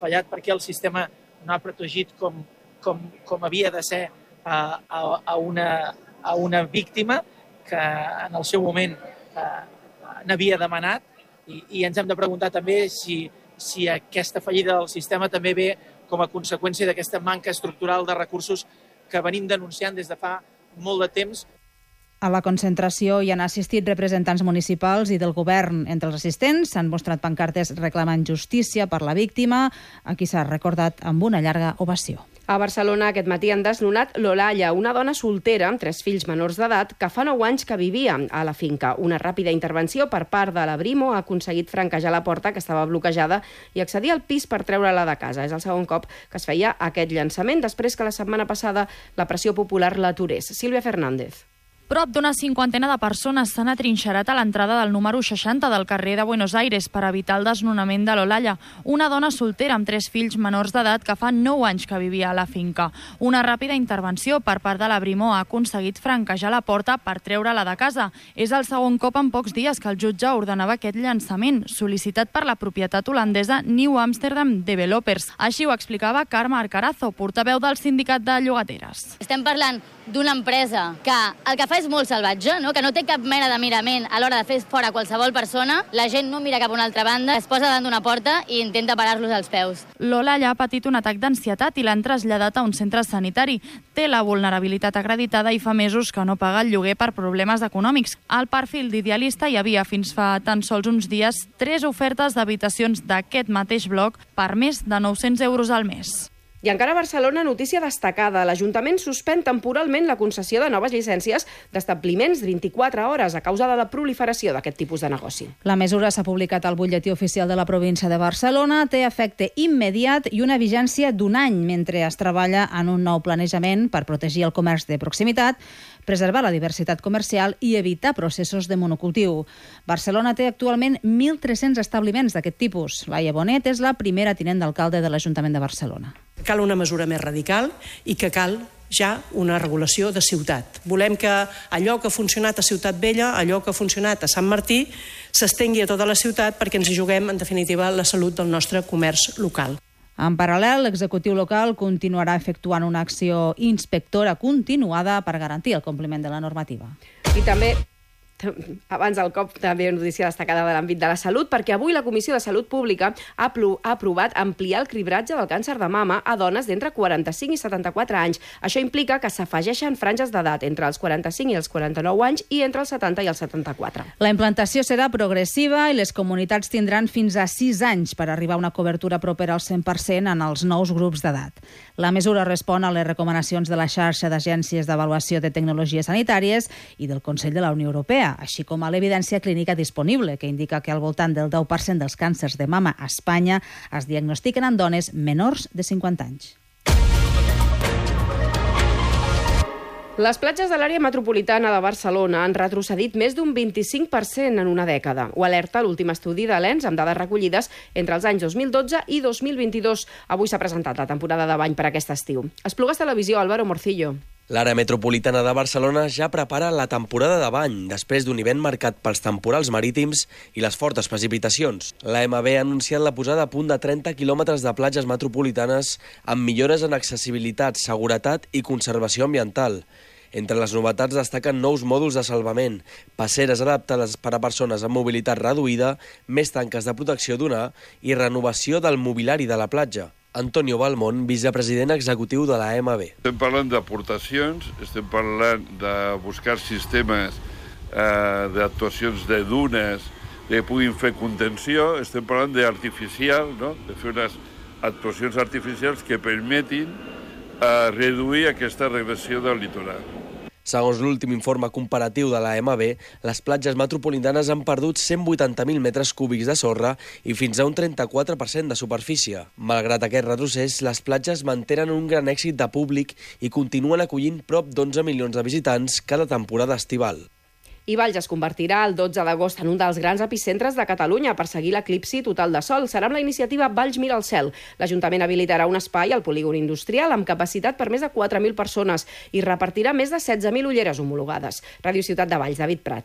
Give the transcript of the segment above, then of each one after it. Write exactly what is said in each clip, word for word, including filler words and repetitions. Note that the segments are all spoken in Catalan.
fallat perquè el sistema no ha protegit com, com, com havia de ser a, a, a, una, a una víctima que en el seu moment eh, n'havia demanat i, i ens hem de preguntar també si, si aquesta fallida del sistema també ve com a conseqüència d'aquesta manca estructural de recursos que venim denunciant des de fa molt de temps. A la concentració hi han assistit representants municipals i del govern. Entre els assistents s'han mostrat pancartes reclamant justícia per la víctima, a qui s'ha recordat amb una llarga ovació. A Barcelona aquest matí han desnonat l'Olalla, una dona soltera amb tres fills menors d'edat que fa nou anys que vivia a la finca. Una ràpida intervenció per part de la Brimo ha aconseguit franquejar la porta que estava bloquejada i accedir al pis per treure-la de casa. És el segon cop que es feia aquest llançament després que la setmana passada la pressió popular l'aturés. Sílvia Fernández. Prop d'una cinquantena de persones s'han atrinxerat a l'entrada del número seixanta del carrer de Buenos Aires per evitar el desnonament de l'Olalla, una dona soltera amb tres fills menors d'edat que fa nou anys que vivia a la finca. Una ràpida intervenció per part de la Brimo ha aconseguit franquejar la porta per treure-la de casa. És el segon cop en pocs dies que el jutge ordenava aquest llançament, sol·licitat per la propietat holandesa New Amsterdam Developers. Així ho explicava Carme Arcarazo, portaveu del sindicat de llogateres. Estem parlant d'una empresa que el que fa és molt salvatge, no? Que no té cap mena de mirament a l'hora de fer fora qualsevol persona. La gent no mira cap a una altra banda, es posa davant d'una porta i intenta parar-los als peus. L'Olalla ha patit un atac d'ansietat i l'han traslladat a un centre sanitari. Té la vulnerabilitat acreditada i fa mesos que no paga el lloguer per problemes econòmics. Al perfil d'idealista hi havia fins fa tan sols uns dies tres ofertes d'habitacions d'aquest mateix bloc per més de nou-cents euros al mes. I encara a Barcelona, notícia destacada. L'Ajuntament suspèn temporalment la concessió de noves llicències d'establiments de vint-i-quatre hores a causa de la proliferació d'aquest tipus de negoci. La mesura s'ha publicat al butlletí oficial de la província de Barcelona, té efecte immediat i una vigència d'un any mentre es treballa en un nou planejament per protegir el comerç de proximitat, preservar la diversitat comercial i evitar processos de monocultiu. Barcelona té actualment mil tres-cents establiments d'aquest tipus. Laia Bonet és la primera tinent d'alcalde de l'Ajuntament de Barcelona. Cal una mesura més radical i que cal ja una regulació de ciutat. Volem que allò que ha funcionat a Ciutat Vella, allò que ha funcionat a Sant Martí, s'estengui a tota la ciutat perquè ens hi juguem, en definitiva, la salut del nostre comerç local. En paral·lel, l'executiu local continuarà efectuant una acció inspectora continuada per garantir el compliment de la normativa. I també abans del cop, també una notícia destacada de l'àmbit de la salut, perquè avui la Comissió de Salut Pública ha aprovat ampliar el cribratge del càncer de mama a dones d'entre quaranta-cinc i setanta-quatre anys. Això implica que s'afegeixen franges d'edat entre els quaranta-cinc i els quaranta-nou anys i entre els setanta i els setanta-quatre. La implantació serà progressiva i les comunitats tindran fins a sis anys per arribar a una cobertura propera al cent per cent en els nous grups d'edat. La mesura respon a les recomanacions de la xarxa d'agències d'avaluació de tecnologies sanitàries i del Consell de la Unió Europea, així com a l'evidència clínica disponible, que indica que al voltant del deu per cent dels càncers de mama a Espanya es diagnostiquen en dones menors de cinquanta anys. Les platges de l'àrea metropolitana de Barcelona han retrocedit més d'un vint-i-cinc per cent en una dècada. Ho alerta l'últim estudi de l'E N S amb dades recollides entre els anys dos mil dotze i dos mil vint-i-dos. Avui s'ha presentat la temporada de bany per aquest estiu. Esplugues Televisió, Álvaro Morcillo. L'àrea metropolitana de Barcelona ja prepara la temporada de bany, després d'un hivern marcat pels temporals marítims i les fortes precipitacions. La M B ha anunciat la posada a punt de trenta quilòmetres de platges metropolitanes amb millores en accessibilitat, seguretat i conservació ambiental. Entre les novetats destaquen nous mòduls de salvament, passeres adaptades per a persones amb mobilitat reduïda, més tanques de protecció d'una i renovació del mobiliari de la platja. Antonio Balmón, vicepresident executiu de la M B. Estem parlant d'aportacions, estem parlant de buscar sistemes eh, d'actuacions de dunes que puguin fer contenció, estem parlant d'artificial, no? De fer unes actuacions artificials que permetin eh, reduir aquesta regressió del litoral. Segons l'últim informe comparatiu de la M B, les platges metropolitanes han perdut cent vuitanta mil metres cúbics de sorra i fins a un trenta-quatre per cent de superfície. Malgrat aquest retrocés, les platges mantenen un gran èxit de públic i continuen acollint prop d'onze milions de visitants cada temporada estival. I Valls es convertirà el dotze d'agost en un dels grans epicentres de Catalunya per seguir l'eclipsi total de sol. Serà amb la iniciativa Valls Mira al Cel. L'Ajuntament habilitarà un espai al polígon industrial amb capacitat per més de quatre mil persones i repartirà més de setze mil ulleres homologades. Ràdio Ciutat de Valls, David Prats.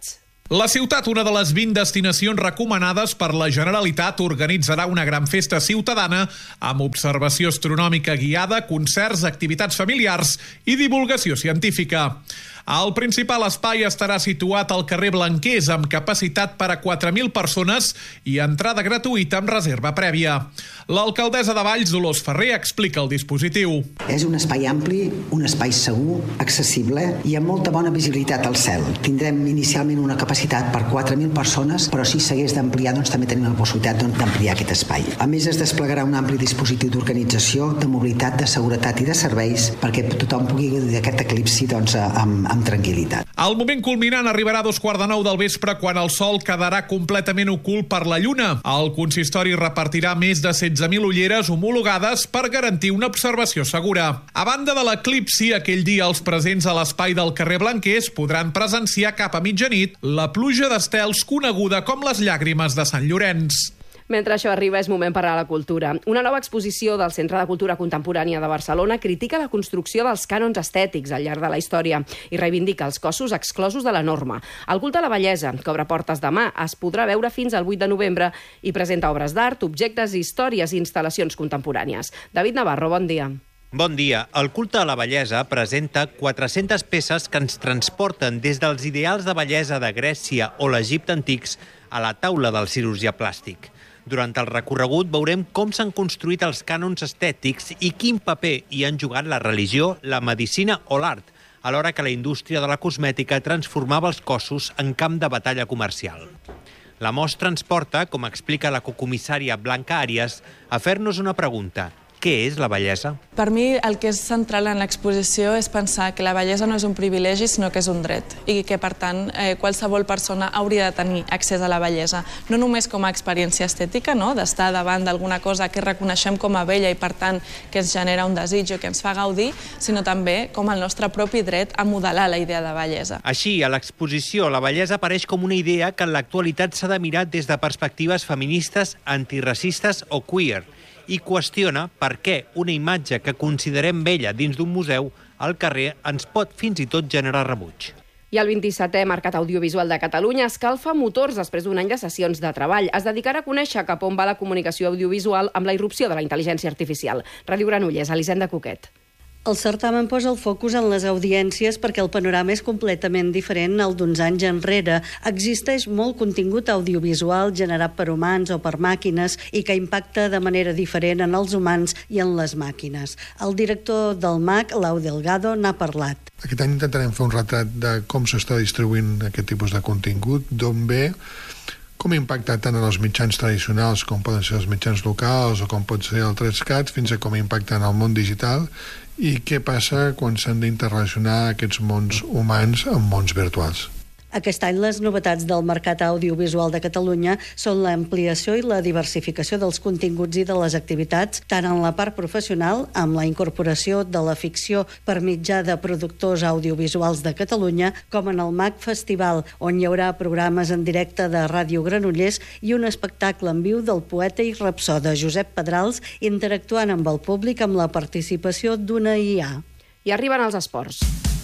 La ciutat, una de les vint destinacions recomanades per la Generalitat, organitzarà una gran festa ciutadana amb observació astronòmica guiada, concerts, activitats familiars i divulgació científica. El principal espai estarà situat al carrer Blanquers, amb capacitat per a quatre mil persones i entrada gratuïta amb reserva prèvia. L'alcaldessa de Valls, Dolors Ferrer, explica el dispositiu. És un espai ampli, un espai segur, accessible i amb molta bona visibilitat al cel. Tindrem inicialment una capacitat per quatre mil persones, però si s'hagués d'ampliar, doncs també tenim la possibilitat doncs, d'ampliar aquest espai. A més, es desplegarà un ampli dispositiu d'organització, de mobilitat, de seguretat i de serveis perquè tothom pugui gaudir d'aquest eclipsi doncs, amb, amb tranquil·litat. El moment culminant arribarà a dos quarts de nou del vespre, quan el sol quedarà completament ocult per la lluna. El consistori repartirà més de setze mil ulleres homologades per garantir una observació segura. A banda de l'eclipsi, aquell dia els presents a l'espai del carrer Blanquers podran presenciar cap a mitjanit la pluja d'estels coneguda com les llàgrimes de Sant Llorenç. Mentre això arriba, és moment per a la cultura. Una nova exposició del Centre de Cultura Contemporània de Barcelona critica la construcció dels cànons estètics al llarg de la història i reivindica els cossos exclosos de la norma. El culte a la bellesa, que obre portes demà, es podrà veure fins al vuit de novembre i presenta obres d'art, objectes, històries i instal·lacions contemporànies. David Navarro, bon dia. Bon dia. El culte a la bellesa presenta quatre-centes peces que ens transporten des dels ideals de bellesa de Grècia o l'Egipte antics a la taula del cirurgià plàstic. Durant el recorregut veurem com s'han construït els cànons estètics i quin paper hi han jugat la religió, la medicina o l'art, alhora que la indústria de la cosmètica transformava els cossos en camp de batalla comercial. La mostra ens porta, com explica la cocomissària Blanca Àrias, a fer-nos una pregunta. Què és la bellesa? Per mi el que és central en l'exposició és pensar que la bellesa no és un privilegi, sinó que és un dret i que, per tant, eh, qualsevol persona hauria de tenir accés a la bellesa. No només com a experiència estètica, no? D'estar davant d'alguna cosa que reconeixem com a bella i, per tant, que ens genera un desig o que ens fa gaudir, sinó també com el nostre propi dret a modelar la idea de bellesa. Així, a l'exposició, la bellesa apareix com una idea que en l'actualitat s'ha de mirar des de perspectives feministes, antiracistes o queer, i qüestiona per què una imatge que considerem bella dins d'un museu al carrer ens pot fins i tot generar rebuig. I el vint-i-setè Mercat Audiovisual de Catalunya escalfa motors després d'un any de sessions de treball. Es dedicarà a conèixer cap on va la comunicació audiovisual amb la irrupció de la intel·ligència artificial. Ràdio Granollers, Elisenda Coquet. El certamen posa el focus en les audiències perquè el panorama és completament diferent al d'uns anys enrere. Existeix molt contingut audiovisual generat per humans o per màquines i que impacta de manera diferent en els humans i en les màquines. El director del M A C, Lau Delgado, n'ha parlat. Aquest any intentarem fer un retrat de com s'està distribuint aquest tipus de contingut, d'on ve, com impacta tant en els mitjans tradicionals com poden ser els mitjans locals o com pot ser el Trescat, fins a com impacta en el món digital i què passa quan s'han d'interrelacionar aquests mons humans amb mons virtuals. Aquest any les novetats del mercat audiovisual de Catalunya són l'ampliació i la diversificació dels continguts i de les activitats, tant en la part professional, amb la incorporació de la ficció per mitjà de productors audiovisuals de Catalunya, com en el M A C Festival, on hi haurà programes en directe de Ràdio Granollers i un espectacle en viu del poeta i rapsoda Josep Pedrals, interactuant amb el públic amb la participació d'una I A. I arriben els esports.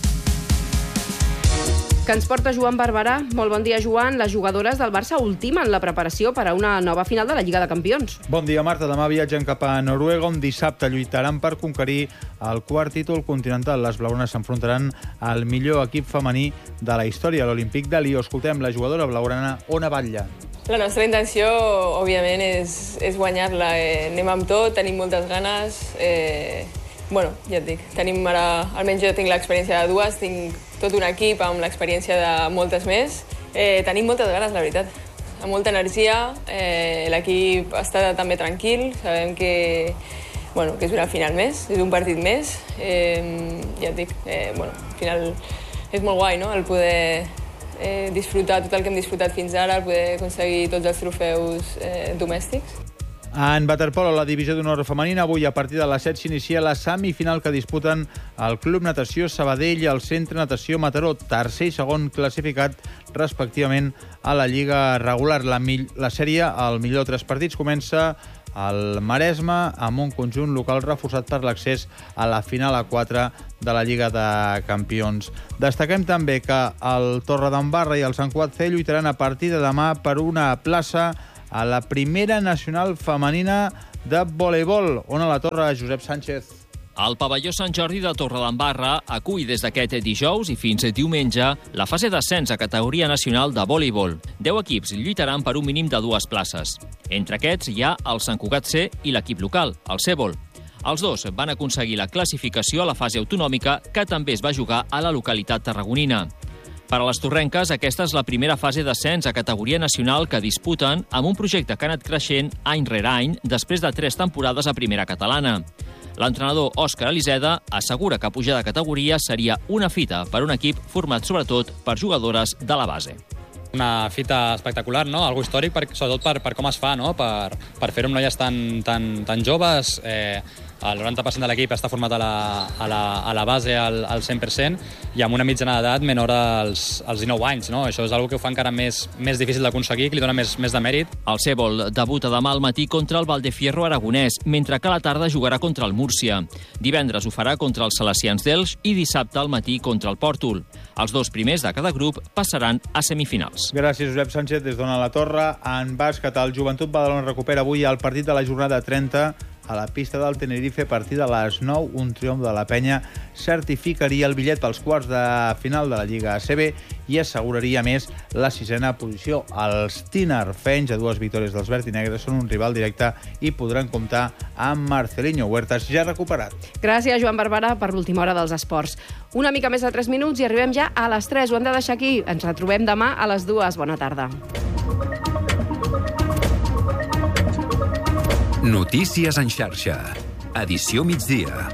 Que ens porta Joan Barberà. Molt bon dia, Joan. Les jugadores del Barça ultimen la preparació per a una nova final de la Lliga de Campions. Bon dia, Marta. Demà viatgen cap a Noruega, on dissabte lluitaran per conquerir el quart títol continental. Les blaugranes s'enfrontaran al millor equip femení de la història, l'Olímpic de Lió. Escoltem la jugadora blaugrana Ona Batlle. La nostra intenció, òbviament, és, és guanyar-la. Eh, anem amb tot, tenim moltes ganes. Eh, bueno, ja et dic, tenim ara, almenys jo tinc l'experiència de dues, tinc tot un equip amb l'experiència de moltes més. Eh, tenim moltes ganes, la veritat, amb molta energia. Eh, l'equip està també tranquil, sabem que, bueno, que és una final més, és un partit més. Eh, ja et dic, eh, bueno, al final és molt guai, no?, el poder eh, disfrutar tot el que hem disfrutat fins ara, el poder aconseguir tots els trofeus eh, domèstics. En waterpolo, la divisió d'honor femenina, avui a partir de les set s'inicia la semifinal que disputen el Club Natació Sabadell i el Centre Natació Mataró, tercer i segon classificat respectivament a la Lliga regular. La, la sèrie, el millor tres partits, comença al Maresme, amb un conjunt local reforçat per l'accés a la final a quatre de la Lliga de Campions. Destaquem també que el Torredembarra i el Sant Cugat C lluitaran a partir de demà per una plaça a la primera nacional femenina de voleibol. On a la Torre, Josep Sánchez. El pavelló Sant Jordi de Torredembarra acull des d'aquest dijous i fins diumenge la fase d'ascens a categoria nacional de voleibol. Deu equips lluitaran per un mínim de dues places. Entre aquests hi ha el Sant Cugat C i l'equip local, el Cebol. Els dos van aconseguir la classificació a la fase autonòmica, que també es va jugar a la localitat tarragonina. Per a les torrenques, aquesta és la primera fase d'ascens a categoria nacional que disputen amb un projecte que ha anat creixent any rere any després de tres temporades a primera catalana. L'entrenador Òscar Eliseda assegura que pujar de categoria seria una fita per un equip format sobretot per jugadores de la base. Una fita espectacular, no? Algo històric, per, sobretot per, per com es fa, no? Per, per fer-ho amb noies tan, tan, tan joves. Eh, el noranta per cent de l'equip està format a la, a la, a la base al, al cent per cent i amb una mitjana d'edat menor als, als dinou anys, no? Això és una que ho fa encara més, més difícil d'aconseguir, que li dona més, més de mèrit. El Cebol debuta demà al matí contra el Valdefierro aragonès, mentre que a la tarda jugarà contra el Múrcia. Divendres ho farà contra els Salesians d'Elx i dissabte al matí contra el Pòrtol. Els dos primers de cada grup passaran a semifinals. Gràcies, Josep Sánchez. Des d'on a la Torre, en bàsquet, el Joventut Badalona recupera avui el partit de la jornada trenta a la pista del Tenerife a partir de les nou. Un triomf de la penya certificaria el bitllet pels quarts de final de la Lliga A C B i asseguraria més la sisena posició. Els tinarfenys, a dues victòries dels vertinegres, són un rival directe i podran comptar amb Marcelinho Huertas, ja recuperat. Gràcies, Joan Barbara, per l'última hora dels esports. Una mica més de tres minuts i arribem ja a les tres. Ho hem de deixar aquí. Ens retrobem demà a les dues. Bona tarda. Notícies en xarxa. Edició migdia.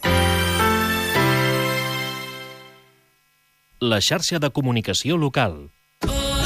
La xarxa de comunicació local.